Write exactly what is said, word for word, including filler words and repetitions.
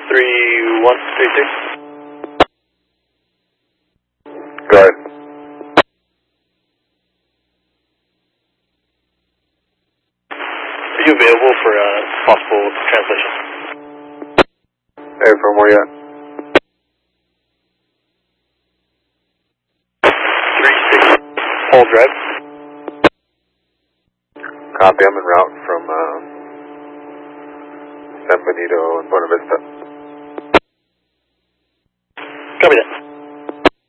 three one three six. Go ahead. Are you available for uh, possible translation? Hey, from where you at? three six Paul Drive. Copy, I'm en route from um, San Benito and Buena Vista. Copy that.